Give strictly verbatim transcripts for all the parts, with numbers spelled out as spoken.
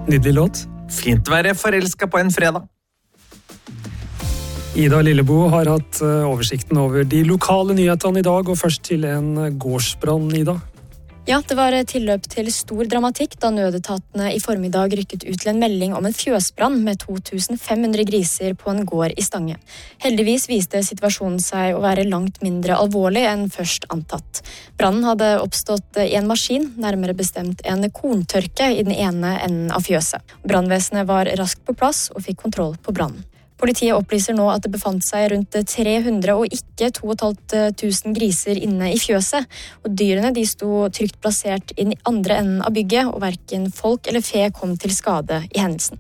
Nydelig låt. Fint å være forelsket på en fredag. Ida Lillebo har hatt oversikten over de lokale nyhetene i dag, og først til en gårdsbrann, Ida. Ja, det var tilløp til stor dramatikk da nødetatene i formiddag rykket ut til en melding om en fjøsbrann med to tusen fem hundre griser på en gård i Stange. Heldigvis viste situasjonen seg å være langt mindre alvorlig enn først antatt. Brannen hadde oppstått i en maskin, nærmere bestemt en korntørke i den ene enden av fjøset. Brannvesenet var raskt på plass og fikk kontroll på brannen. Politiet opplyser nå at det befant seg rundt tre hundre og ikke to tusen fem hundre griser inne i fjøset, og dyrene de sto trygt plassert i den andre enden av bygget, og hverken folk eller fe kom til skade i hendelsen.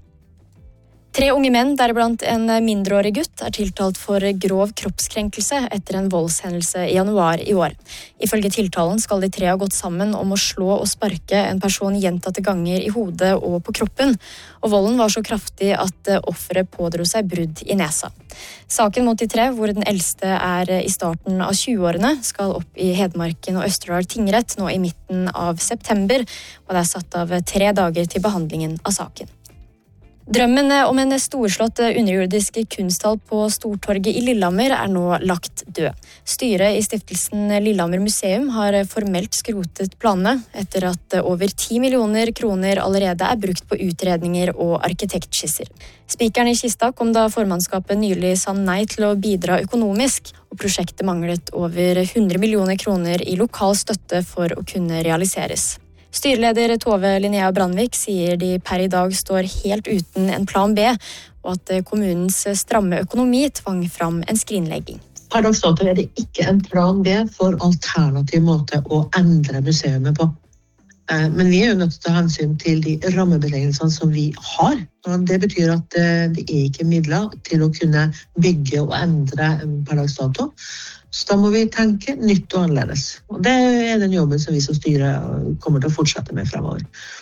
Tre unge menn, deriblant en mindreårig gutt, er tiltalt for grov kroppskrenkelse etter en voldshendelse i januar i år. Ifølge tiltalen skal de tre ha gått sammen om å slå og sparke en person gjentatte ganger i hodet og på kroppen, og volden var så kraftig at offeret pådro seg brudd i nesa. Saken mot de tre, hvor den eldste er i starten av tjueårene, skal opp i Hedmarken og Østerdal tingrett nå i midten av september, og det er satt av tre dager til behandlingen av saken. Drømmen om en storslått underjordisk kunsthall på Stortorget i Lillehammer er nå lagt død. Styret i stiftelsen Lillehammer museum har formelt skrotet planene etter at over ti millioner kroner allerede er brukt på utredninger og arkitektskisser. Spikeren i kista kom da formannskapet nylig sa nei til å bidra økonomisk, og prosjektet manglet over hundre millioner kroner i lokal støtte for å kunne realiseres. Styreleder Tove Linnea Brandvik sier de per i dag står helt uten en plan B, og at kommunens stramme økonomi tvang fram en skrinlegging. Per dags dato er det ikke en plan B for alternativ måte å endre museet på. Men vi er jo nødt til å ta hensyn til de rammebetingelsene som vi har. Og det betyr at det er ikke midler til å kunne bygge og endre per dags dato. Så da må vi tenke nytt og annerledes. Og det er den jobben som vi som styre kommer til å fortsette med fremover.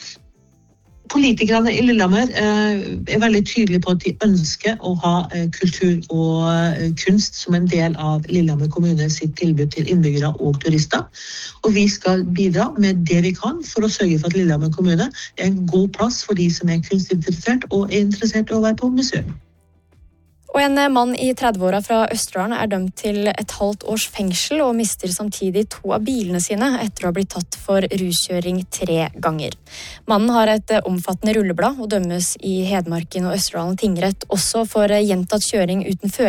Politikerne i Lillehammer er veldig tydelige på at de ønsker å ha kultur og kunst som en del av Lillehammer kommune sitt tilbud til innbyggere og turister. Og vi skal bidra med det vi kan for å sørge for at Lillehammer kommune er en god plass for de som er kunstinteressert og er interessert i å være på museum. Og en mann i trettiåra fra Østerdalen er dømt til et halvt års fengsel og mister samtidig to av bilene sine etter å ha blitt tatt for ruskjøring tre ganger. Mannen har et omfattende rulleblad og dømmes i Hedmarken og Østerdalen tingrett også for gjentatt kjøring uten førerkort.